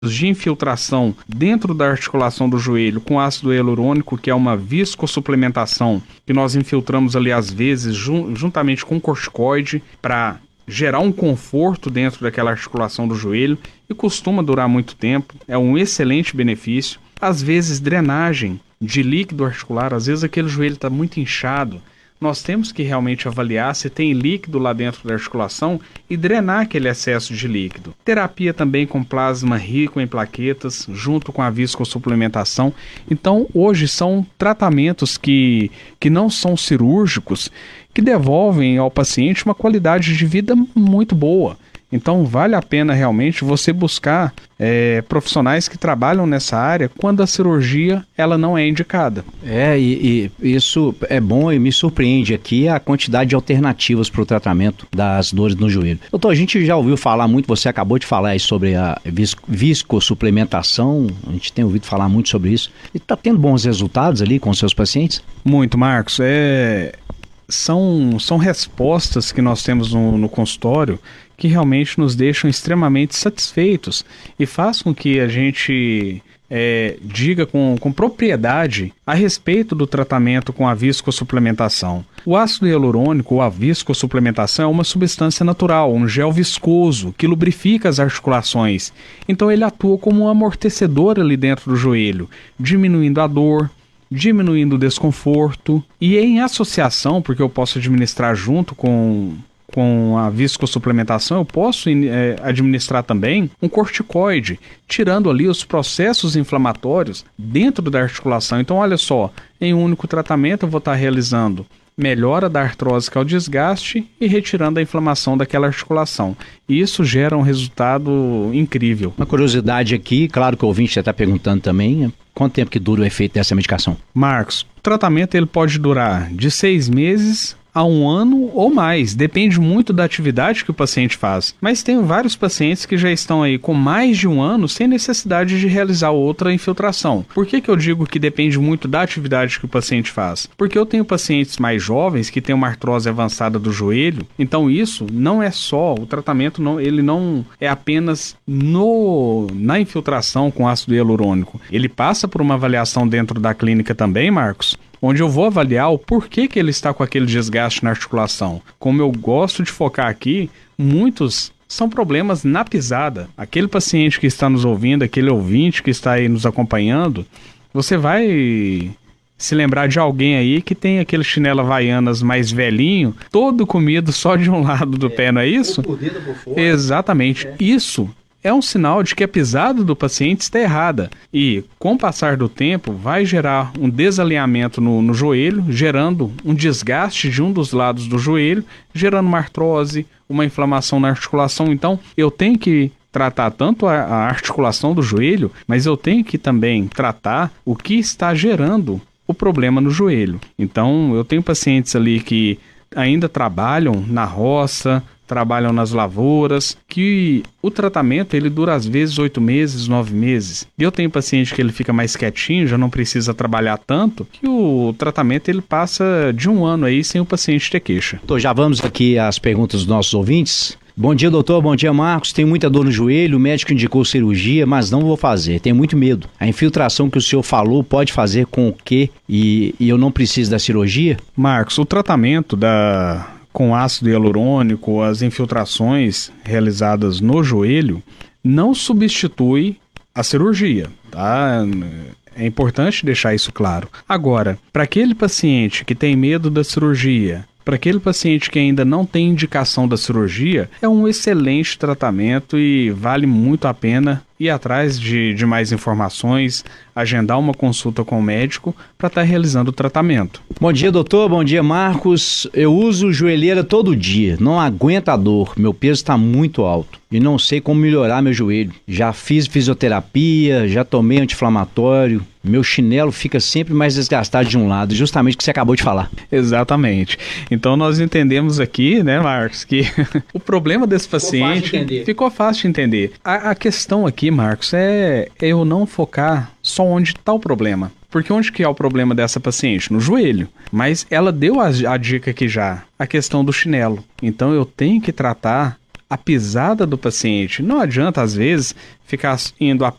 de infiltração dentro da articulação do joelho com ácido hialurônico, que é uma viscosupplementação que nós infiltramos ali às vezes juntamente com corticoide para gerar um conforto dentro daquela articulação do joelho e costuma durar muito tempo, é um excelente benefício. Às vezes drenagem de líquido articular, às vezes aquele joelho está muito inchado, nós temos que realmente avaliar se tem líquido lá dentro da articulação e drenar aquele excesso de líquido. Terapia também com plasma rico em plaquetas, junto com a viscosupplementação. Então, hoje são tratamentos que não são cirúrgicos, que devolvem ao paciente uma qualidade de vida muito boa. Então, vale a pena realmente você buscar profissionais que trabalham nessa área quando a cirurgia ela não é indicada. E isso é bom e me surpreende aqui a quantidade de alternativas para o tratamento das dores no joelho. Doutor, a gente já ouviu falar muito, você acabou de falar aí sobre a viscosupplementação, a gente tem ouvido falar muito sobre isso. E está tendo bons resultados ali com os seus pacientes? Muito, Marcos. São respostas que nós temos no consultório que realmente nos deixam extremamente satisfeitos e faz com que a gente diga com propriedade a respeito do tratamento com a viscosupplementação. O ácido hialurônico ou a viscosupplementação é uma substância natural, um gel viscoso que lubrifica as articulações. Então ele atua como um amortecedor ali dentro do joelho, diminuindo a dor, diminuindo o desconforto e em associação, porque eu posso administrar junto com a viscosupplementação, eu posso administrar também um corticoide, tirando ali os processos inflamatórios dentro da articulação. Então, olha só, em um único tratamento eu vou estar realizando melhora da artrose, que é o desgaste, e retirando a inflamação daquela articulação. E isso gera um resultado incrível. Uma curiosidade aqui, claro que o ouvinte já está perguntando também, quanto tempo que dura o efeito dessa medicação? Marcos, o tratamento ele pode durar de 6 meses a 1 ano ou mais, depende muito da atividade que o paciente faz. Mas tenho vários pacientes que já estão aí com mais de 1 ano sem necessidade de realizar outra infiltração. Por que eu digo que depende muito da atividade que o paciente faz? Porque eu tenho pacientes mais jovens que têm uma artrose avançada do joelho, então isso não é só, o tratamento ele não é apenas na infiltração com ácido hialurônico. Ele passa por uma avaliação dentro da clínica também, Marcos, onde eu vou avaliar o porquê que ele está com aquele desgaste na articulação. Como eu gosto de focar aqui, muitos são problemas na pisada. Aquele paciente que está nos ouvindo, aquele ouvinte que está aí nos acompanhando, você vai se lembrar de alguém aí que tem aquele chinelo Havaianas mais velhinho, todo comido só de um lado do pé, não é isso? Por dentro, por fora. Exatamente. Isso é um sinal de que a pisada do paciente está errada e, com o passar do tempo, vai gerar um desalinhamento no joelho, gerando um desgaste de um dos lados do joelho, gerando uma artrose, uma inflamação na articulação. Então, eu tenho que tratar tanto a articulação do joelho, mas eu tenho que também tratar o que está gerando o problema no joelho. Então, eu tenho pacientes ali que ainda trabalham na roça, trabalham nas lavouras, que o tratamento ele dura às vezes 8 meses, 9 meses. E eu tenho paciente que ele fica mais quietinho, já não precisa trabalhar tanto, que o tratamento ele passa de 1 ano aí sem o paciente ter queixa. Então, já vamos aqui às perguntas dos nossos ouvintes. Bom dia, doutor. Bom dia, Marcos. Tenho muita dor no joelho, o médico indicou cirurgia, mas não vou fazer. Tenho muito medo. A infiltração que o senhor falou pode fazer com o quê? E eu não preciso da cirurgia? Marcos, o tratamento com ácido hialurônico, as infiltrações realizadas no joelho, não substitui a cirurgia, tá? É importante deixar isso claro. Agora, para aquele paciente que tem medo da cirurgia, para aquele paciente que ainda não tem indicação da cirurgia, é um excelente tratamento e vale muito a pena ir atrás de mais informações, agendar uma consulta com o médico para estar realizando o tratamento. Bom dia, doutor. Bom dia, Marcos. Eu uso joelheira todo dia. Não aguento a dor. Meu peso está muito alto e não sei como melhorar meu joelho. Já fiz fisioterapia, já tomei anti-inflamatório. Meu chinelo fica sempre mais desgastado de um lado, justamente o que você acabou de falar. Exatamente. Então nós entendemos aqui, né, Marcos, que o problema desse paciente ficou fácil de entender. A questão aqui, Marcos, é eu não focar só onde está o problema. Porque onde que é o problema dessa paciente? No joelho. Mas ela deu a dica aqui já, a questão do chinelo. Então eu tenho que tratar a pisada do paciente. Não adianta, às vezes, ficar indo